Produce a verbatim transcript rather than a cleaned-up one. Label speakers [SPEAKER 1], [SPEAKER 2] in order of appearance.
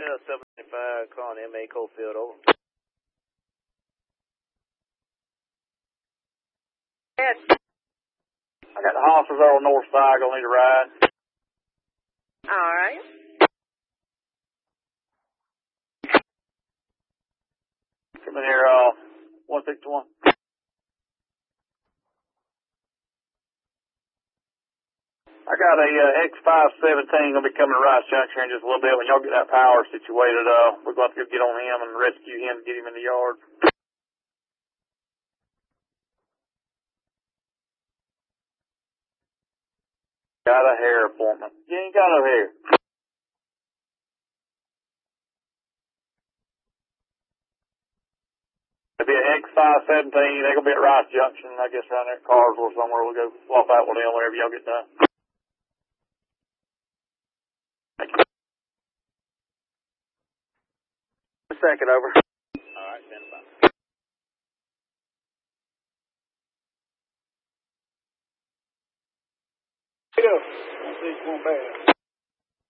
[SPEAKER 1] Yeah, seventy-five, calling M A Coalfield, over.
[SPEAKER 2] Ed. I got the hospitals over on north side, gonna need a ride.
[SPEAKER 3] All right.
[SPEAKER 2] Come in here, uh, one sixty-one. I got a uh, X five seventeen gonna be coming to Rice Junction in just a little bit. When y'all get that power situated, uh, we're going to go get on him and rescue him, get him in the yard. Got a hair appointment. You ain't got no hair. It'll be an X five seventeen. They're gonna be at Rice Junction, I guess, around there at Carsville somewhere. We'll go swap out with them whenever y'all get done. A second, over.
[SPEAKER 1] All right, stand by.
[SPEAKER 2] Yeah, one sixty-one bad.